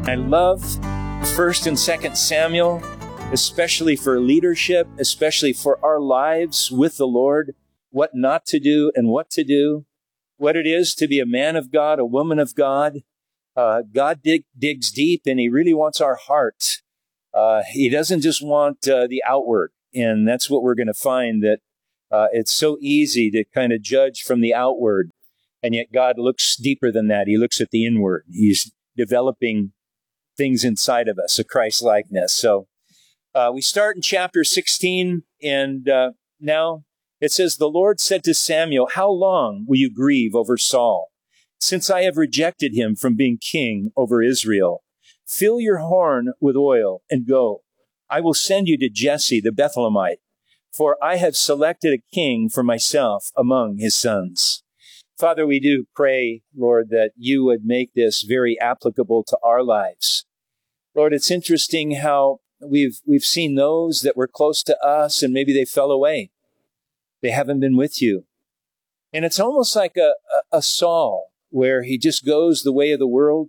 I love 1st and 2nd Samuel, especially for leadership, especially for our lives with the Lord, what not to do and what to do, what it is to be a man of God, a woman of God. God digs deep, and He really wants our heart. He doesn't just want the outward, and that's what we're going to find, that it's so easy to kind of judge from the outward, and yet God looks deeper than that. He looks at the inward. He's developing things inside of us, a Christ-likeness. So we start in chapter 16, and now it says, "The Lord said to Samuel, 'How long will you grieve over Saul, since I have rejected him from being king over Israel? Fill your horn with oil and go. I will send you to Jesse the Bethlehemite, for I have selected a king for myself among his sons.'" Father, we do pray, Lord, that you would make this very applicable to our lives. Lord, it's interesting how we've seen those that were close to us, and maybe they fell away. They haven't been with you. And it's almost like a Saul, where he just goes the way of the world,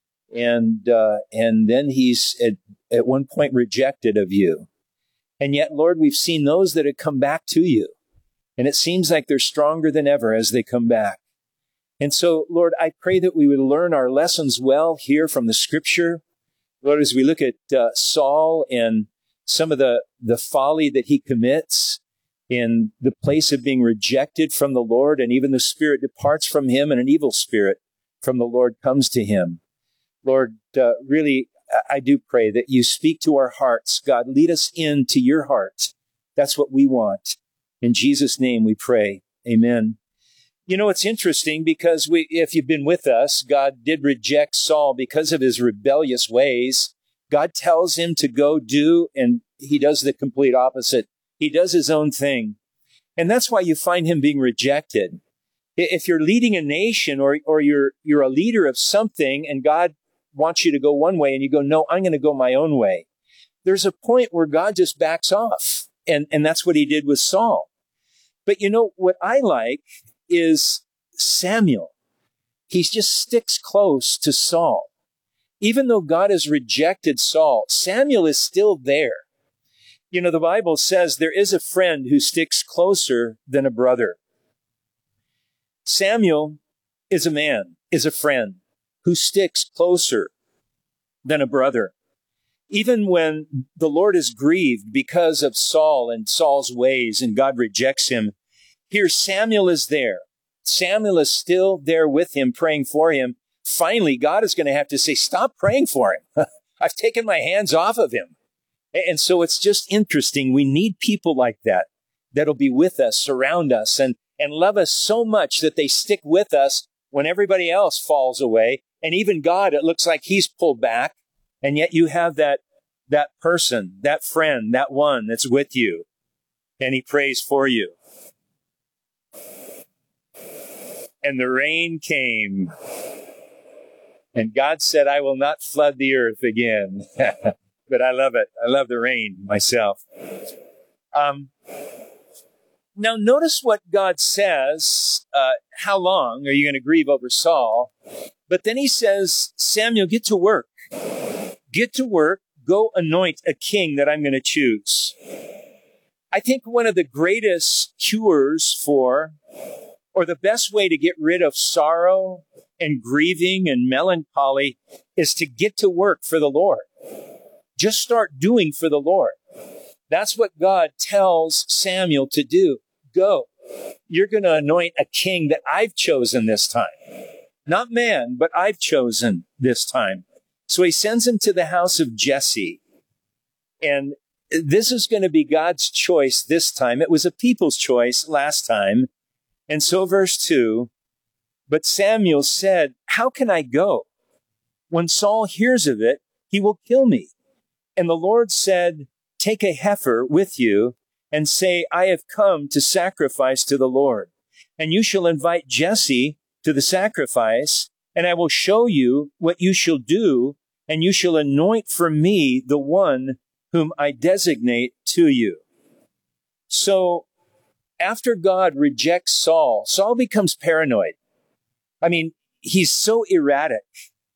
and then he's at one point rejected of you. And yet, Lord, we've seen those that have come back to you. And it seems like they're stronger than ever as they come back. And so, Lord, I pray that we would learn our lessons well here from the Scripture. Lord, as we look at Saul and some of the folly that he commits in the place of being rejected from the Lord, and even the Spirit departs from him, and an evil spirit from the Lord comes to him. Lord, really, I do pray that you speak to our hearts. God, lead us into your heart. That's what we want. In Jesus' name we pray. Amen. You know, it's interesting because if you've been with us, God did reject Saul because of his rebellious ways. God tells him to go do, and he does the complete opposite. He does his own thing. And that's why you find him being rejected. If you're leading a nation, or you're a leader of something, and God wants you to go one way, and you go, "No, I'm going to go my own way," there's a point where God just backs off. And that's what he did with Saul. But you know, what I like is Samuel. He just sticks close to Saul. Even though God has rejected Saul, Samuel is still there. You know, the Bible says there is a friend who sticks closer than a brother. Samuel is a friend who sticks closer than a brother. Even when the Lord is grieved because of Saul and Saul's ways, and God rejects him, here Samuel is there. Samuel is still there with him, praying for him. Finally, God is going to have to say, "Stop praying for him. I've taken my hands off of him." And so it's just interesting. We need people like that, that'll be with us, surround us, and love us so much that they stick with us when everybody else falls away. And even God, it looks like he's pulled back. And yet you have that person, that friend, that one that's with you, and he prays for you. And the rain came, and God said, "I will not flood the earth again." But I love it. I love the rain myself. Now notice what God says. How long are you going to grieve over Saul? But then he says, "Samuel, get to work. Get to work, go anoint a king that I'm going to choose." I think one of the greatest cures for, or the best way to get rid of sorrow and grieving and melancholy, is to get to work for the Lord. Just start doing for the Lord. That's what God tells Samuel to do. Go. You're going to anoint a king that I've chosen this time. Not man, but I've chosen this time. So he sends him to the house of Jesse. And this is going to be God's choice this time. It was a people's choice last time. And so verse 2, "But Samuel said, 'How can I go? When Saul hears of it, he will kill me.' And the Lord said, 'Take a heifer with you and say, I have come to sacrifice to the Lord. And you shall invite Jesse to the sacrifice, and I will show you what you shall do, and you shall anoint for me the one whom I designate to you.'" So after God rejects Saul, Saul becomes paranoid. I mean, he's so erratic.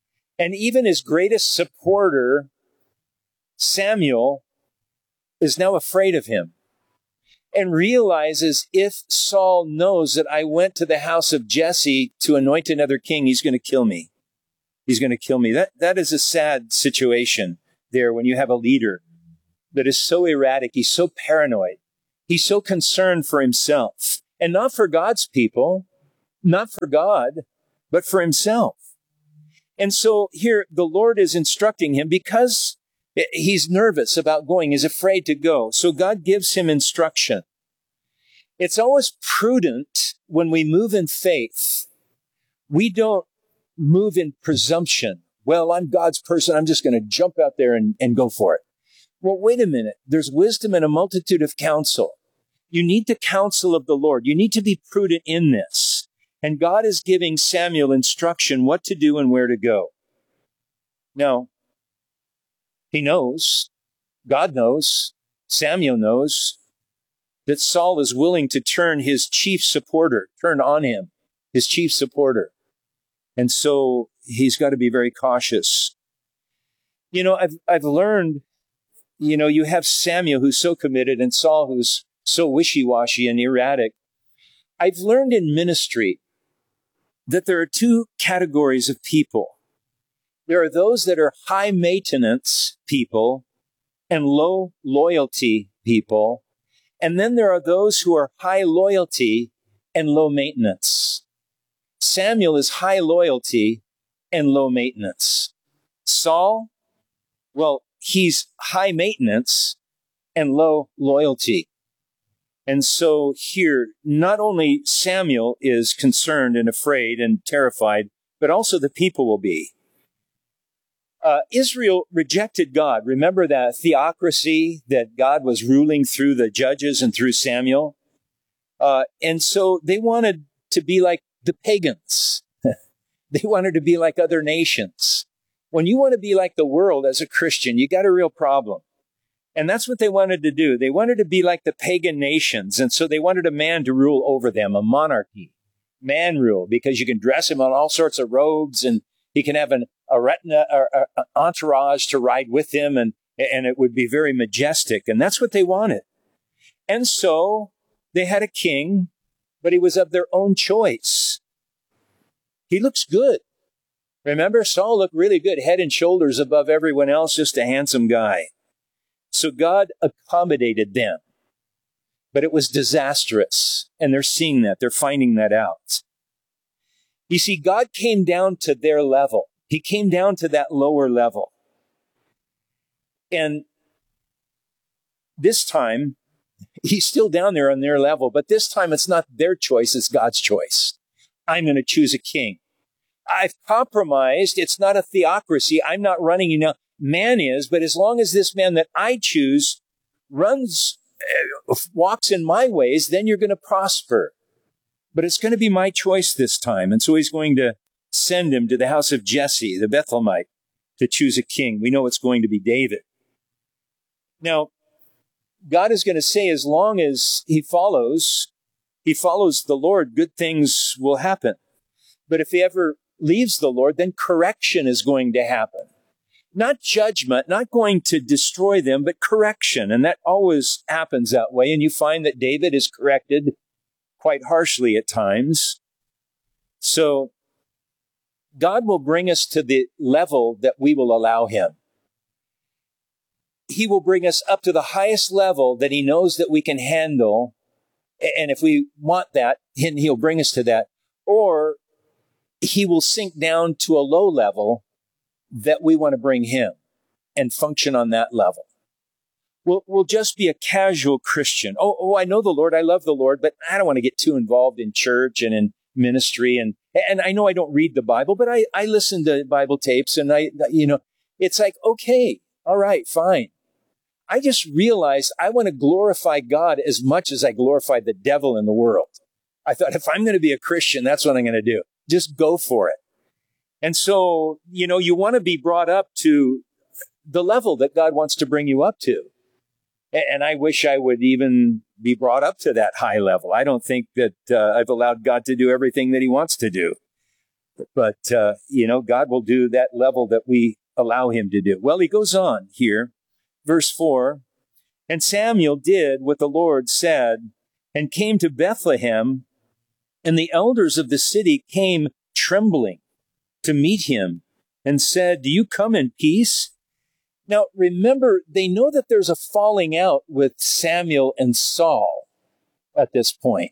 And even his greatest supporter, Samuel, is now afraid of him and realizes if Saul knows that I went to the house of Jesse to anoint another king, he's going to kill me. He's going to kill me. That is a sad situation there when you have a leader that is so erratic. He's so paranoid. He's so concerned for himself and not for God's people, not for God, but for himself. And so here the Lord is instructing him because he's nervous about going. He's afraid to go. So God gives him instruction. It's always prudent when we move in faith. We don't move in presumption. Well, I'm God's person. I'm just going to jump out there and go for it. Well, wait a minute. There's wisdom in a multitude of counsel. You need the counsel of the Lord. You need to be prudent in this. And God is giving Samuel instruction what to do and where to go. Now, he knows, God knows, Samuel knows that Saul is willing to turn his chief supporter, turn on him, his chief supporter. And so he's got to be very cautious. You know, I've learned, you know, you have Samuel who's so committed and Saul who's so wishy-washy and erratic. I've learned in ministry that there are two categories of people. There are those that are high maintenance people and low loyalty people. And then there are those who are high loyalty and low maintenance. Samuel is high loyalty and low maintenance. Saul, well, he's high maintenance and low loyalty. And so here, not only Samuel is concerned and afraid and terrified, but also the people will be. Israel rejected God. Remember that theocracy that God was ruling through the judges and through Samuel? And so they wanted to be like the pagans. They wanted to be like other nations. When you want to be like the world as a Christian, you got a real problem. And that's what they wanted to do. They wanted to be like the pagan nations. And so they wanted a man to rule over them, a monarchy, man rule, because you can dress him in all sorts of robes and he can have a retina or an entourage to ride with him, and it would be very majestic. And that's what they wanted. And so they had a king, but he was of their own choice. He looks good. Remember, Saul looked really good, head and shoulders above everyone else, just a handsome guy. So God accommodated them. But it was disastrous. And they're seeing that. They're finding that out. You see, God came down to their level. He came down to that lower level. And this time, he's still down there on their level, but this time it's not their choice, it's God's choice. I'm going to choose a king. I've compromised. It's not a theocracy. I'm not running, you know. Man is, but as long as this man that I choose walks in my ways, then you're going to prosper. But it's going to be my choice this time. And so he's going to send him to the house of Jesse, the Bethlehemite, to choose a king. We know it's going to be David. Now, God is going to say as long as he follows the Lord, good things will happen. But if he ever leaves the Lord, then correction is going to happen. Not judgment, not going to destroy them, but correction. And that always happens that way. And you find that David is corrected quite harshly at times. So God will bring us to the level that we will allow him. He will bring us up to the highest level that he knows that we can handle. And if we want that, he'll bring us to that. Or he will sink down to a low level that we want to bring him and function on that level. We'll just be a casual Christian. Oh, I know the Lord. I love the Lord, but I don't want to get too involved in church and in ministry. And I know I don't read the Bible, but I listen to Bible tapes and it's like, okay, all right, fine. I just realized I want to glorify God as much as I glorify the devil in the world. I thought if I'm going to be a Christian, that's what I'm going to do. Just go for it. And so, you want to be brought up to the level that God wants to bring you up to. And I wish I would even be brought up to that high level. I don't think that I've allowed God to do everything that he wants to do. But, God will do that level that we allow him to do. Well, he goes on here, verse 4, and Samuel did what the Lord said and came to Bethlehem, and the elders of the city came trembling to meet him and said, "Do you come in peace?" Now, remember, they know that there's a falling out with Samuel and Saul at this point.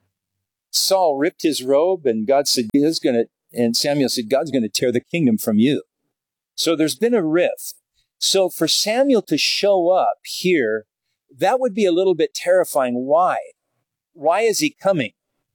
Saul ripped his robe, and God said, and Samuel said, God's going to tear the kingdom from you. So there's been a rift. So for Samuel to show up here, that would be a little bit terrifying. Why? Why is he coming?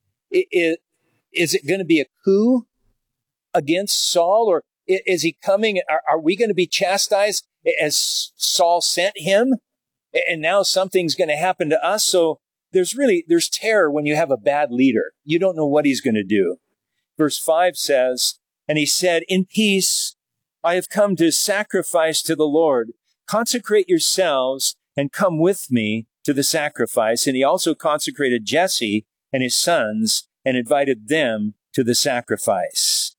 Is it going to be a coup against Saul, or is he coming? Are we going to be chastised as Saul sent him? And now something's going to happen to us. So there's terror when you have a bad leader. You don't know what he's going to do. Verse 5 says, and he said, "In peace, I have come to sacrifice to the Lord. Consecrate yourselves and come with me to the sacrifice." And he also consecrated Jesse and his sons and invited them to the sacrifice.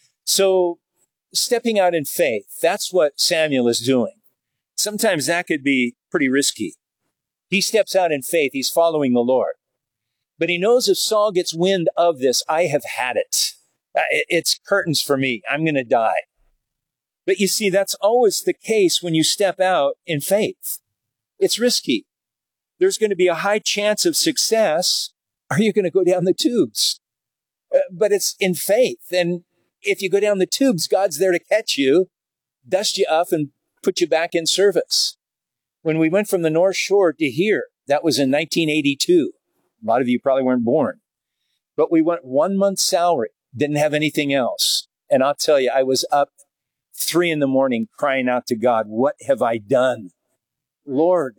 So stepping out in faith, that's what Samuel is doing. Sometimes that could be pretty risky. He steps out in faith. He's following the Lord. But he knows if Saul gets wind of this, I have had it. It's curtains for me. I'm going to die. But you see, that's always the case when you step out in faith. It's risky. There's going to be a high chance of success. Are you going to go down the tubes? But it's in faith. And if you go down the tubes, God's there to catch you, dust you off, and put you back in service. When we went from the North Shore to here, that was in 1982. A lot of you probably weren't born. But we went 1 month's salary, didn't have anything else. And I'll tell you, I was up 3 a.m. crying out to God, what have I done? Lord,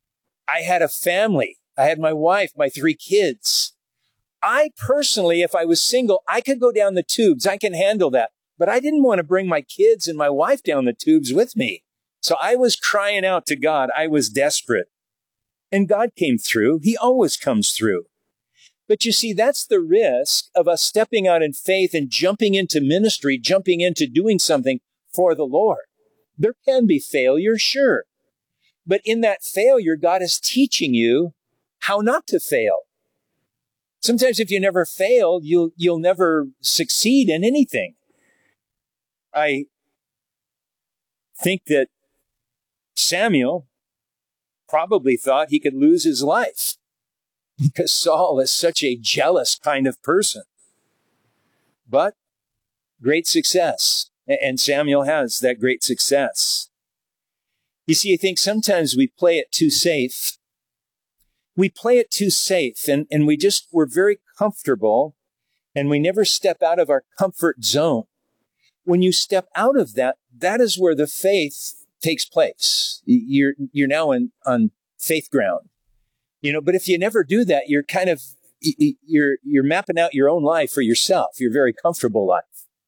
I had a family. I had my wife, my 3 kids. I personally, if I was single, I could go down the tubes. I can handle that. But I didn't want to bring my kids and my wife down the tubes with me. So I was crying out to God. I was desperate. And God came through. He always comes through. But you see, that's the risk of us stepping out in faith and jumping into ministry, jumping into doing something for the Lord. There can be failure, sure. But in that failure, God is teaching you how not to fail. Sometimes if you never fail, you'll never succeed in anything. I think that Samuel probably thought he could lose his life because Saul is such a jealous kind of person. But great success. And Samuel has that great success. You see, I think sometimes we play it too safe. We play it too safe and we're very comfortable and we never step out of our comfort zone. When you step out of that, that is where the faith takes place. You're now on faith ground. But if you never do that, you're kind of, you're mapping out your own life for yourself, your very comfortable life.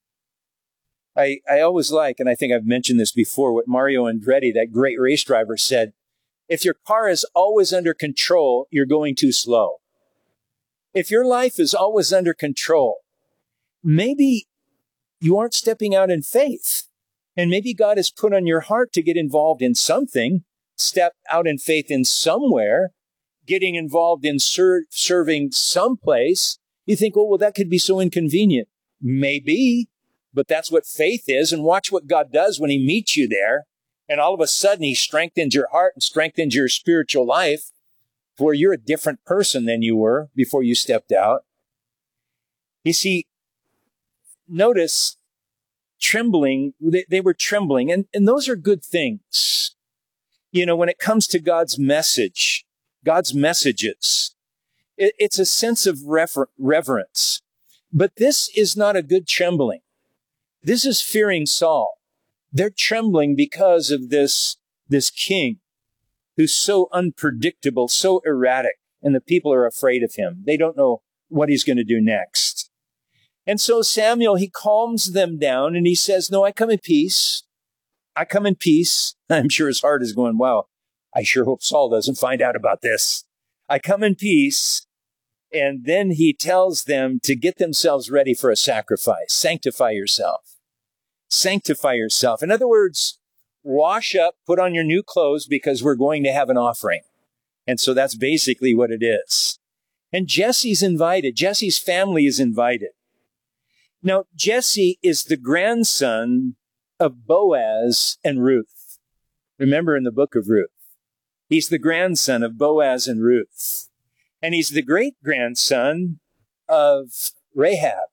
I always like, and I think I've mentioned this before, what Mario Andretti, that great race driver, said, if your car is always under control, you're going too slow. If your life is always under control, maybe you aren't stepping out in faith. And maybe God has put on your heart to get involved in something, step out in faith in somewhere, getting involved in serving someplace. You think, well, that could be so inconvenient. Maybe, but that's what faith is. And watch what God does when he meets you there. And all of a sudden, he strengthens your heart and strengthens your spiritual life where you're a different person than you were before you stepped out. You see, notice trembling, they were trembling, and those are good things. When it comes to God's message, God's messages, it's a sense of reverence. But this is not a good trembling. This is fearing Saul. They're trembling because of this king who's so unpredictable, so erratic, and the people are afraid of him. They don't know what he's going to do next. And so Samuel, he calms them down and he says, no, I come in peace. I come in peace. I'm sure his heart is going, wow, I sure hope Saul doesn't find out about this. I come in peace. And then he tells them to get themselves ready for a sacrifice. Sanctify yourself. Sanctify yourself. In other words, wash up, put on your new clothes because we're going to have an offering. And so that's basically what it is. And Jesse's invited. Jesse's family is invited. Now, Jesse is the grandson of Boaz and Ruth. Remember in the book of Ruth, he's the grandson of Boaz and Ruth. And he's the great-grandson of Rahab.